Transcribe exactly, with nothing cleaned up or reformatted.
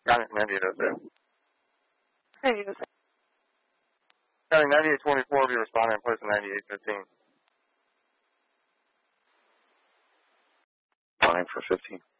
County ninety-eight oh two. Hey, is that County ninety-eight twenty-four will be responding in place of ninety-eight fifteen. Fine for fifteen.